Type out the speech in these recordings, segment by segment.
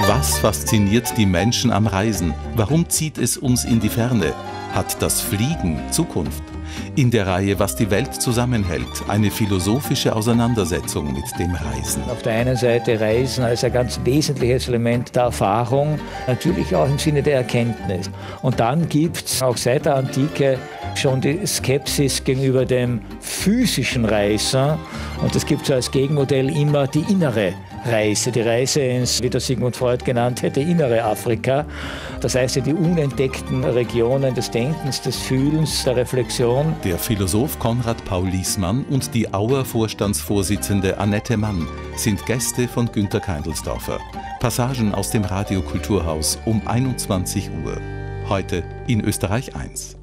Was fasziniert die Menschen am Reisen? Warum zieht es uns in die Ferne? Hat das Fliegen Zukunft? In der Reihe Was die Welt zusammenhält, eine philosophische Auseinandersetzung mit dem Reisen. Auf der einen Seite Reisen als ein ganz wesentliches Element der Erfahrung, natürlich auch im Sinne der Erkenntnis. Und dann gibt es auch seit der Antike schon die Skepsis gegenüber dem physischen Reisen. Und es gibt so als Gegenmodell immer die innere Reise, die Reise ins, wie der Sigmund Freud genannt hätte, innere Afrika. Das heißt in die unentdeckten Regionen des Denkens, des Fühlens, der Reflexion. Der Philosoph Konrad Paul Liessmann und die Auer Vorstandsvorsitzende Annette Mann sind Gäste von Günter Keindelsdorfer. Passagen aus dem Radio Kulturhaus um 21 Uhr. Heute in Österreich 1.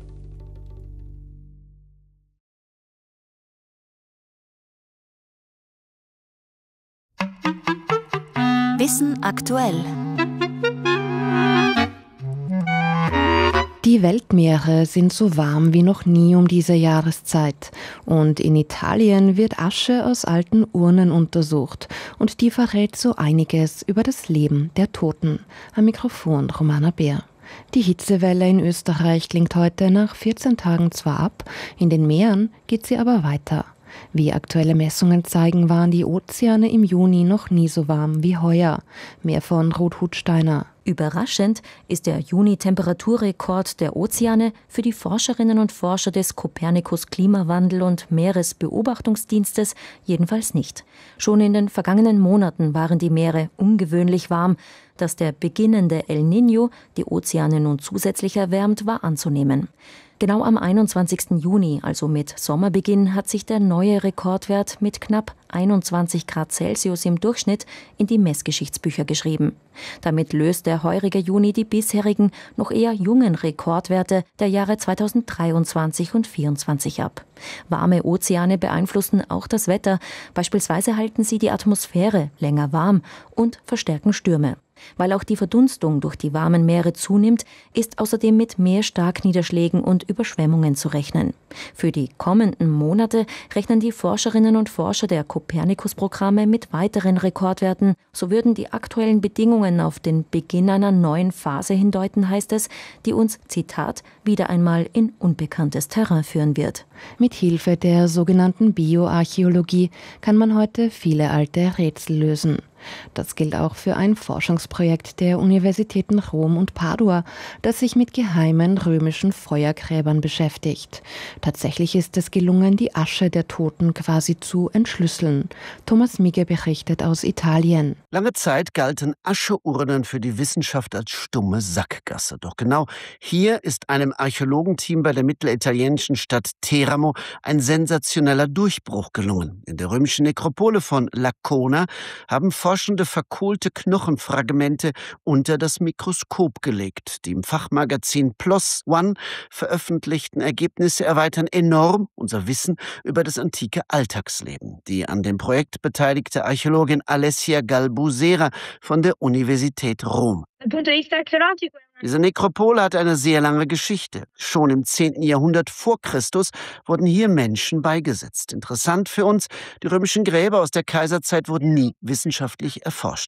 Wissen aktuell. Die Weltmeere sind so warm wie noch nie um diese Jahreszeit. Und in Italien wird Asche aus alten Urnen untersucht. Und die verrät so einiges über das Leben der Toten. Am Mikrofon Romana Bär. Die Hitzewelle in Österreich klingt heute nach 14 Tagen zwar ab, in den Meeren geht sie aber weiter. Wie aktuelle Messungen zeigen, waren die Ozeane im Juni noch nie so warm wie heuer. Mehr von Ruth Hutsteiner. Überraschend ist der Juni-Temperaturrekord der Ozeane für die Forscherinnen und Forscher des Copernicus Klimawandel- und Meeresbeobachtungsdienstes jedenfalls nicht. Schon in den vergangenen Monaten waren die Meere ungewöhnlich warm. Dass der beginnende El Niño die Ozeane nun zusätzlich erwärmt, war anzunehmen. Genau am 21. Juni, also mit Sommerbeginn, hat sich der neue Rekordwert mit knapp 21 Grad Celsius im Durchschnitt in die Messgeschichtsbücher geschrieben. Damit löst der heurige Juni die bisherigen, noch eher jungen Rekordwerte der Jahre 2023 und 2024 ab. Warme Ozeane beeinflussen auch das Wetter. Beispielsweise halten sie die Atmosphäre länger warm und verstärken Stürme. Weil auch die Verdunstung durch die warmen Meere zunimmt, ist außerdem mit mehr Starkniederschlägen und Überschwemmungen zu rechnen. Für die kommenden Monate rechnen die Forscherinnen und Forscher der Copernicus-Programme mit weiteren Rekordwerten. So würden die aktuellen Bedingungen auf den Beginn einer neuen Phase hindeuten, heißt es, die uns, Zitat, wieder einmal in unbekanntes Terrain führen wird. Mit Hilfe der sogenannten Bioarchäologie kann man heute viele alte Rätsel lösen. Das gilt auch für ein Forschungsprojekt der Universitäten Rom und Padua, das sich mit geheimen römischen Feuergräbern beschäftigt. Tatsächlich ist es gelungen, die Asche der Toten quasi zu entschlüsseln. Thomas Migge berichtet aus Italien. Lange Zeit galten Ascheurnen für die Wissenschaft als stumme Sackgasse. Doch genau hier ist einem Archäologenteam bei der mittelitalienischen Stadt Teramo ein sensationeller Durchbruch gelungen. In der römischen Nekropole von Lacona haben Forschende verkohlte Knochenfragmente unter das Mikroskop gelegt. Die im Fachmagazin PLOS ONE veröffentlichten Ergebnisse erweitern enorm unser Wissen über das antike Alltagsleben. Die an dem Projekt beteiligte Archäologin Alessia Galbusera von der Universität Rom. Diese Nekropole hat eine sehr lange Geschichte. Schon im 10. Jahrhundert vor Christus wurden hier Menschen beigesetzt. Interessant für uns, die römischen Gräber aus der Kaiserzeit wurden nie wissenschaftlich erforscht.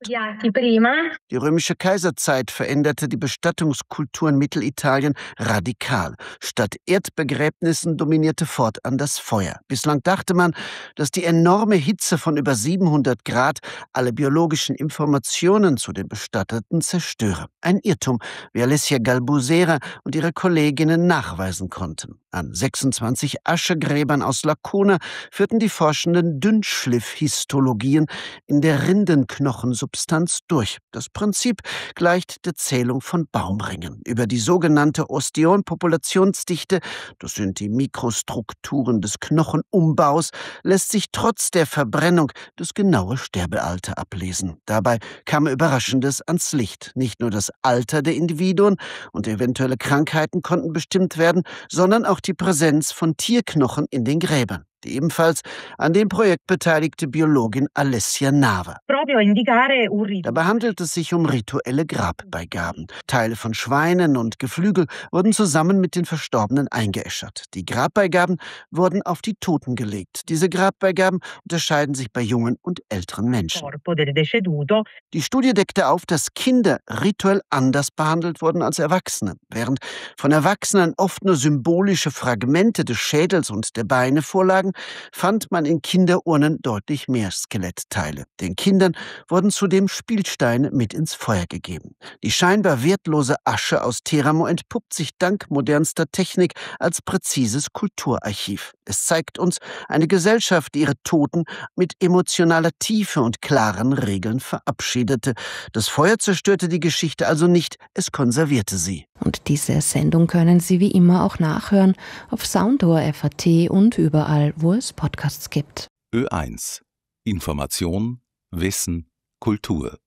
Die römische Kaiserzeit veränderte die Bestattungskultur in Mittelitalien radikal. Statt Erdbegräbnissen dominierte fortan das Feuer. Bislang dachte man, dass die enorme Hitze von über 700 Grad alle biologischen Informationen zu den Bestatteten zerstöre. Ein Irrtum, wie Alessia Galbusera und ihre Kolleginnen nachweisen konnten. An 26 Aschegräbern aus Lacona führten die Forschenden Dünnschliff-Histologien in der Rindenknochensubstanz durch. Das Prinzip gleicht der Zählung von Baumringen. Über die sogenannte Osteon-Populationsdichte, das sind die Mikrostrukturen des Knochenumbaus, lässt sich trotz der Verbrennung das genaue Sterbealter ablesen. Dabei kam Überraschendes ans Licht. Nicht nur das Alter der Individuen und eventuelle Krankheiten konnten bestimmt werden, sondern auch die Präsenz von Tierknochen in den Gräbern. Die ebenfalls an dem Projekt beteiligte Biologin Alessia Nava. Dabei handelt es sich um rituelle Grabbeigaben. Teile von Schweinen und Geflügel wurden zusammen mit den Verstorbenen eingeäschert. Die Grabbeigaben wurden auf die Toten gelegt. Diese Grabbeigaben unterscheiden sich bei jungen und älteren Menschen. Die Studie deckte auf, dass Kinder rituell anders behandelt wurden als Erwachsene. Während von Erwachsenen oft nur symbolische Fragmente des Schädels und der Beine vorlagen, fand man in Kinderurnen deutlich mehr Skelettteile. Den Kindern wurden zudem Spielsteine mit ins Feuer gegeben. Die scheinbar wertlose Asche aus Teramo entpuppt sich dank modernster Technik als präzises Kulturarchiv. Es zeigt uns eine Gesellschaft, die ihre Toten mit emotionaler Tiefe und klaren Regeln verabschiedete. Das Feuer zerstörte die Geschichte also nicht, es konservierte sie. Und diese Sendung können Sie wie immer auch nachhören auf Soundor.at und überall, wo es Podcasts gibt. Ö1. Information, Wissen, Kultur.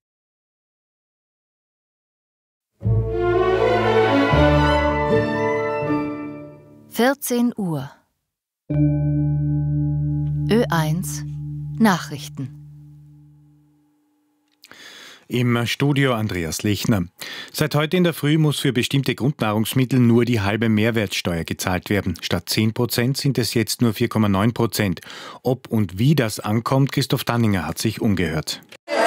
(14 Uhr) Ö1 Nachrichten. Im Studio Andreas Lechner. Seit heute in der Früh muss für bestimmte Grundnahrungsmittel nur die halbe Mehrwertsteuer gezahlt werden. Statt 10% sind es jetzt nur 4,9%. Ob und wie das ankommt, Christoph Danninger hat sich umgehört.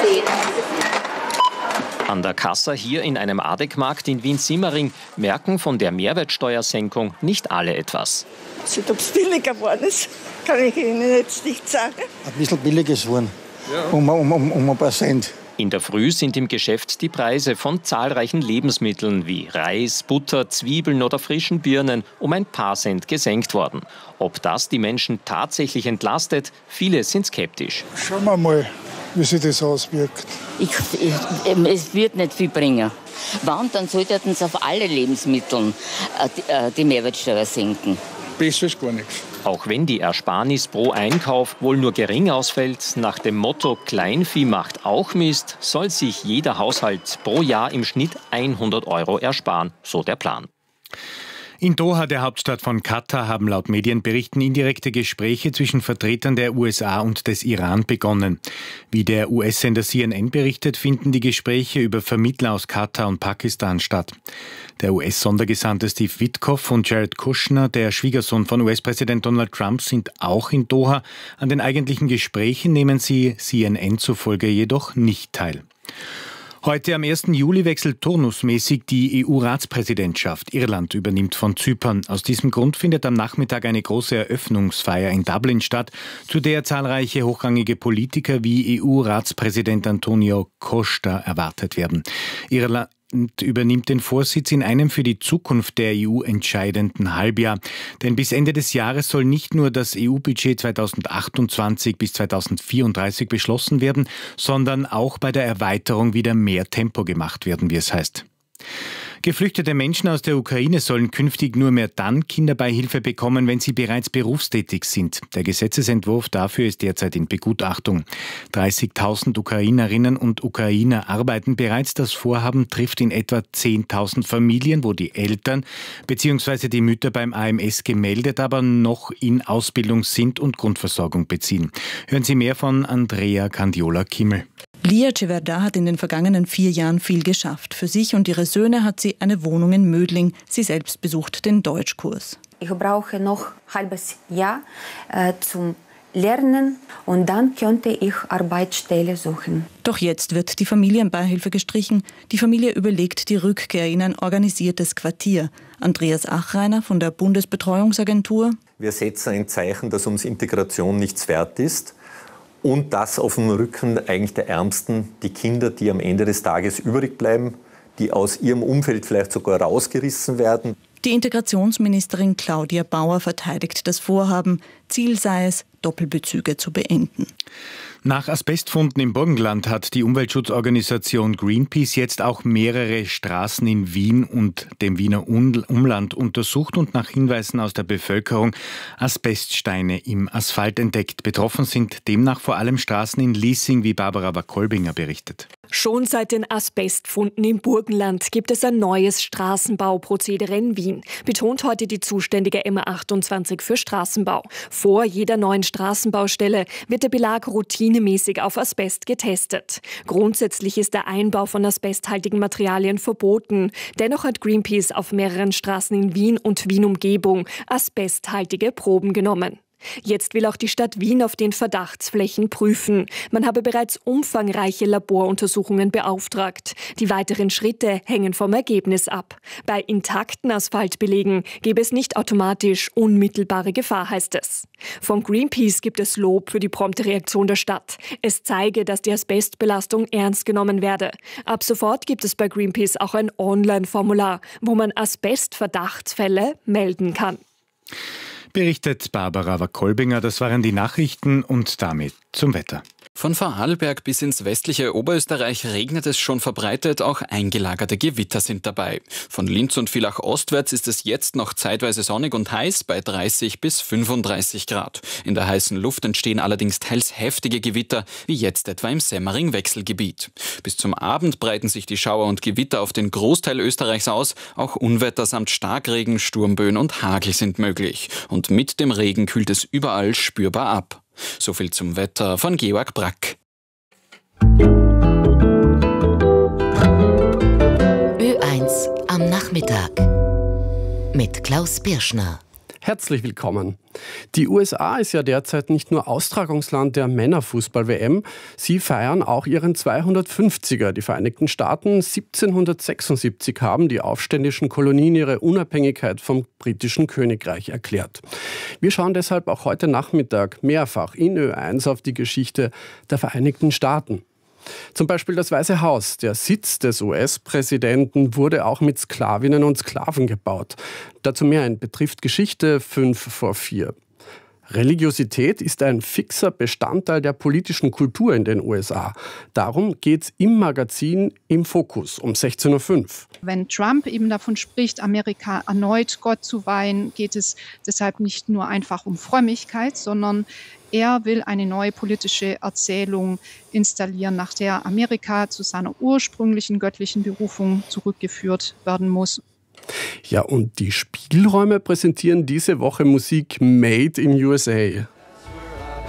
An der Kassa hier in einem Adek-Markt in Wien-Simmering merken von der Mehrwertsteuersenkung nicht alle etwas. Ob es billiger geworden ist, kann ich Ihnen jetzt nicht sagen. Ein bisschen billiger geworden, um ein paar Cent. In der Früh sind im Geschäft die Preise von zahlreichen Lebensmitteln wie Reis, Butter, Zwiebeln oder frischen Birnen um ein paar Cent gesenkt worden. Ob das die Menschen tatsächlich entlastet, viele sind skeptisch. Schauen wir mal, wie sich das auswirkt. Es wird nicht viel bringen. Wann, dann sollten sie auf alle Lebensmittel die Mehrwertsteuer senken. Besser ist gar nichts. Auch wenn die Ersparnis pro Einkauf wohl nur gering ausfällt, nach dem Motto Kleinvieh macht auch Mist, soll sich jeder Haushalt pro Jahr im Schnitt 100 € ersparen, so der Plan. In Doha, der Hauptstadt von Katar, haben laut Medienberichten indirekte Gespräche zwischen Vertretern der USA und des Iran begonnen. Wie der US-Sender CNN berichtet, finden die Gespräche über Vermittler aus Katar und Pakistan statt. Der US-Sondergesandte Steve Witkoff und Jared Kushner, der Schwiegersohn von US-Präsident Donald Trump, sind auch in Doha. An den eigentlichen Gesprächen nehmen sie CNN zufolge jedoch nicht teil. Heute am 1. Juli wechselt turnusmäßig die EU-Ratspräsidentschaft. Irland übernimmt von Zypern. Aus diesem Grund findet am Nachmittag eine große Eröffnungsfeier in Dublin statt, zu der zahlreiche hochrangige Politiker wie EU-Ratspräsident Antonio Costa erwartet werden. Irland übernimmt den Vorsitz in einem für die Zukunft der EU entscheidenden Halbjahr. Denn bis Ende des Jahres soll nicht nur das EU-Budget 2028 bis 2034 beschlossen werden, sondern auch bei der Erweiterung wieder mehr Tempo gemacht werden, wie es heißt. Geflüchtete Menschen aus der Ukraine sollen künftig nur mehr dann Kinderbeihilfe bekommen, wenn sie bereits berufstätig sind. Der Gesetzesentwurf dafür ist derzeit in Begutachtung. 30.000 Ukrainerinnen und Ukrainer arbeiten bereits. Das Vorhaben trifft in etwa 10.000 Familien, wo die Eltern bzw. die Mütter beim AMS gemeldet, aber noch in Ausbildung sind und Grundversorgung beziehen. Hören Sie mehr von Andrea Candiola-Kimmel. Lia Ceverda hat in den vergangenen 4 Jahren viel geschafft. Für sich und ihre Söhne hat sie eine Wohnung in Mödling. Sie selbst besucht den Deutschkurs. Ich brauche noch ein halbes Jahr zum Lernen und dann könnte ich Arbeitsstelle suchen. Doch jetzt wird die Familienbeihilfe gestrichen. Die Familie überlegt die Rückkehr in ein organisiertes Quartier. Andreas Achreiner von der Bundesbetreuungsagentur. Wir setzen ein Zeichen, dass uns Integration nichts wert ist. Und das auf dem Rücken eigentlich der Ärmsten, die Kinder, die am Ende des Tages übrig bleiben, die aus ihrem Umfeld vielleicht sogar rausgerissen werden. Die Integrationsministerin Claudia Bauer verteidigt das Vorhaben. Ziel sei es, Doppelbezüge zu beenden. Nach Asbestfunden im Burgenland hat die Umweltschutzorganisation Greenpeace jetzt auch mehrere Straßen in Wien und dem Wiener Umland untersucht und nach Hinweisen aus der Bevölkerung Asbeststeine im Asphalt entdeckt. Betroffen sind demnach vor allem Straßen in Liesing, wie Barbara Wakolbinger berichtet. Schon seit den Asbestfunden im Burgenland gibt es ein neues Straßenbauprozedere in Wien, betont heute die zuständige MA28 für Straßenbau. Vor jeder neuen Straßenbaustelle wird der Belag routinemäßig auf Asbest getestet. Grundsätzlich ist der Einbau von asbesthaltigen Materialien verboten. Dennoch hat Greenpeace auf mehreren Straßen in Wien und Wien-Umgebung asbesthaltige Proben genommen. Jetzt will auch die Stadt Wien auf den Verdachtsflächen prüfen. Man habe bereits umfangreiche Laboruntersuchungen beauftragt. Die weiteren Schritte hängen vom Ergebnis ab. Bei intakten Asphaltbelegen gebe es nicht automatisch unmittelbare Gefahr, heißt es. Von Greenpeace gibt es Lob für die prompte Reaktion der Stadt. Es zeige, dass die Asbestbelastung ernst genommen werde. Ab sofort gibt es bei Greenpeace auch ein Online-Formular, wo man Asbestverdachtsfälle melden kann. Berichtet Barbara Wakolbinger. Das waren die Nachrichten und damit zum Wetter. Von Vorarlberg bis ins westliche Oberösterreich regnet es schon verbreitet, auch eingelagerte Gewitter sind dabei. Von Linz und Villach ostwärts ist es jetzt noch zeitweise sonnig und heiß bei 30 bis 35 Grad. In der heißen Luft entstehen allerdings teils heftige Gewitter, wie jetzt etwa im Semmering-Wechselgebiet. Bis zum Abend breiten sich die Schauer und Gewitter auf den Großteil Österreichs aus. Auch Unwetter samt Starkregen, Sturmböen und Hagel sind möglich. Und mit dem Regen kühlt es überall spürbar ab. So viel zum Wetter von Georg Brack. Ö1 am Nachmittag mit Klaus Birschner. Herzlich willkommen. Die USA ist ja derzeit nicht nur Austragungsland der Männerfußball-WM, sie feiern auch ihren 250er. Die Vereinigten Staaten 1776 haben die aufständischen Kolonien ihre Unabhängigkeit vom britischen Königreich erklärt. Wir schauen deshalb auch heute Nachmittag mehrfach in Ö1 auf die Geschichte der Vereinigten Staaten. Zum Beispiel das Weiße Haus, der Sitz des US-Präsidenten, wurde auch mit Sklavinnen und Sklaven gebaut. Dazu mehr in Betrifft Geschichte 5 vor 4. Religiosität ist ein fixer Bestandteil der politischen Kultur in den USA. Darum geht's im Magazin Im Fokus um 16.05 Uhr. Wenn Trump eben davon spricht, Amerika erneut Gott zu weihen, geht es deshalb nicht nur einfach um Frömmigkeit, sondern er will eine neue politische Erzählung installieren, nach der Amerika zu seiner ursprünglichen göttlichen Berufung zurückgeführt werden muss. Ja, und die Spielräume präsentieren diese Woche Musik Made in USA.